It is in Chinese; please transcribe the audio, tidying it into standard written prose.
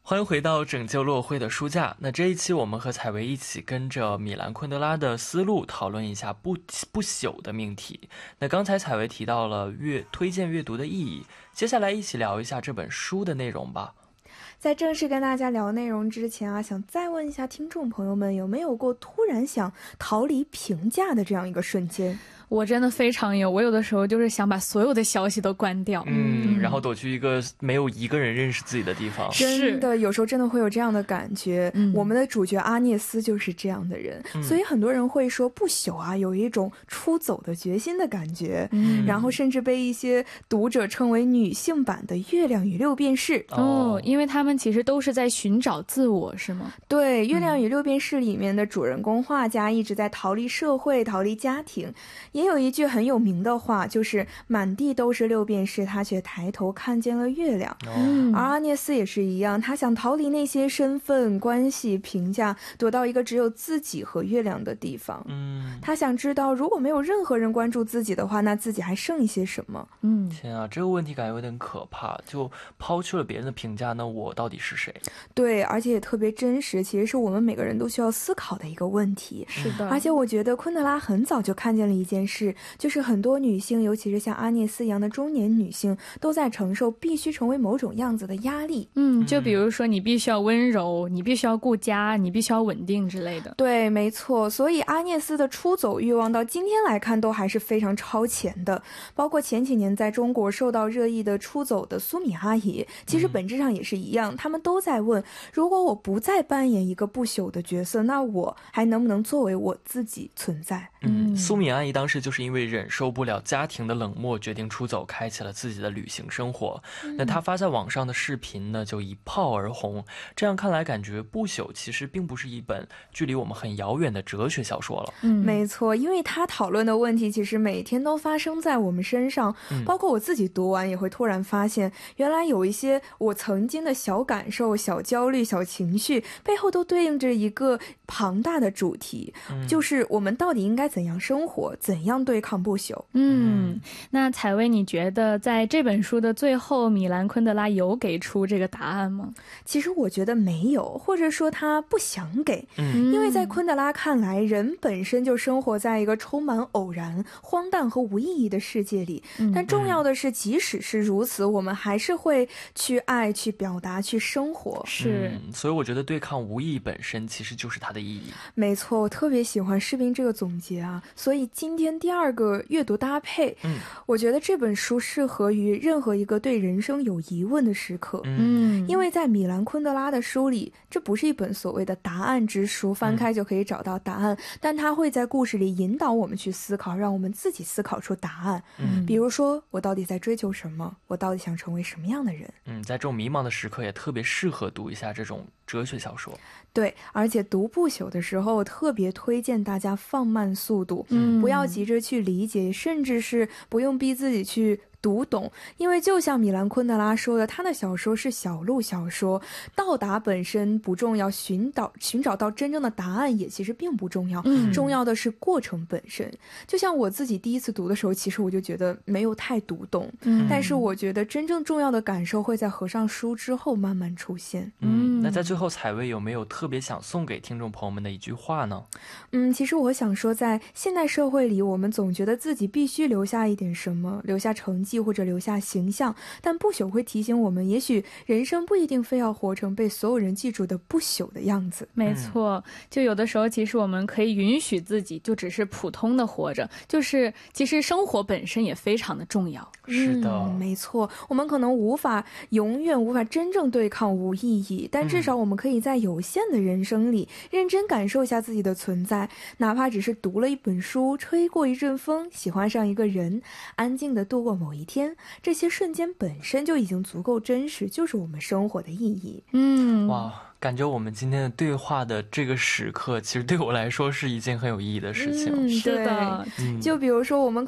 欢迎回到拯救落灰的书架。那这一期我们和采薇一起跟着米兰昆德拉的思路讨论一下不朽的命题。那刚才采薇提到了推荐阅读的意义，接下来一起聊一下这本书的内容吧。 在正式跟大家聊内容之前啊，想再问一下听众朋友们，有没有过突然想逃离评价的这样一个瞬间？ 我真的非常有，我有的时候就是想把所有的消息都关掉， 然后躲去一个没有一个人认识自己的地方。 真的有时候真的会有这样的感觉，我们的主角阿涅斯就是这样的人，所以很多人会说不朽啊有一种出走的决心的感觉，然后甚至被一些读者称为女性版的月亮与六便士。 因为他们其实都是在寻找自我，是吗？ 对，月亮与六便士里面的主人公画家一直在逃离社会，逃离家庭。也有一句很有名的话，就是满地都是六便士，他却抬头看见了月亮。而阿涅斯也是一样，他想逃离那些身份、关系、评价，躲到一个只有自己和月亮的地方。他想知道，如果没有任何人关注自己的话，那自己还剩一些什么？ 天啊，这个问题感觉有点可怕，就抛去了别人的评价，那我到底是谁？ 对，而且也特别真实，其实是我们每个人都需要思考的一个问题。 是的， 而且我觉得昆德拉很早就看见了一件事，就是很多女性，尤其是像阿涅斯一样的中年女性，都在承受必须成为某种样子的压力。 就比如说你必须要温柔，你必须要顾家，你必须要稳定之类的。 对，没错。所以阿涅斯的出走欲望到今天来看都还是非常超前的，包括前几年在中国受到热议的出走的苏米阿姨，其实本质上也是一样，他们都在问，如果我不再扮演一个不朽的角色，那我还能不能作为我自己存在？ 苏米阿姨当时就是因为忍受不了家庭的冷漠，决定出走，开启了自己的旅行生活。那她发在网上的视频呢，就一炮而红。这样看来，感觉不朽其实并不是一本距离我们很遥远的哲学小说了。 没错，因为她讨论的问题其实每天都发生在我们身上，包括我自己读完也会突然发现，原来有一些我曾经的小感受、小焦虑、小情绪背后都对应着一个庞大的主题，就是我们到底应该怎样生活，怎样对抗不朽。 那采薇，你觉得在这本书的最后，米兰昆德拉有给出这个答案吗？ 其实我觉得没有，或者说他不想给，因为在昆德拉看来，人本身就生活在一个充满偶然、荒诞和无意义的世界里，但重要的是，即使是如此，我们还是会去爱、去表达、去生活。 所以我觉得对抗无意义本身其实就是它的意义。 没错，我特别喜欢士兵这个总结啊，所以今天第二个阅读搭配，我觉得这本书适合于任何一个对人生有疑问的时刻。因为在米兰昆德拉的书里，这不是一本所谓的答案之书，翻开就可以找到答案，但它会在故事里引导我们去思考，让我们自己思考出答案。比如说，我到底在追求什么？我到底想成为什么样的人？ 在这种迷茫的时刻，也特别适合读一下这种哲学小说。 对，而且读不朽的时候，我特别推荐大家放慢速度，不要急着去理解，甚至是不用逼自己去读懂，因为就像米兰昆德拉说的，他的小说是小路小说，到达本身不重要，寻找到真正的答案也其实并不重要，重要的是过程本身。就像我自己第一次读的时候，其实我就觉得没有太读懂，但是我觉得真正重要的感受会在合上书之后慢慢出现。 那在最后，采薇有没有特别想送给听众朋友们的一句话呢？ 其实我想说，在现代社会里，我们总觉得自己必须留下一点什么，留下成绩或者留下形象，但不朽会提醒我们，也许人生不一定非要活成被所有人记住的不朽的样子。 没错，就有的时候其实我们可以允许自己就只是普通的活着，就是其实生活本身也非常的重要。 是的， 没错，我们可能永远无法真正对抗无意义，但至少我们可以在有限的人生里认真感受一下自己的存在，哪怕只是读了一本书，吹过一阵风，喜欢上一个人，安静地度过某一天，这些瞬间本身就已经足够真实，就是我们生活的意义。 哇，感觉我们今天的对话的这个时刻，其实对我来说是一件很有意义的事情。 是的， 就比如说我们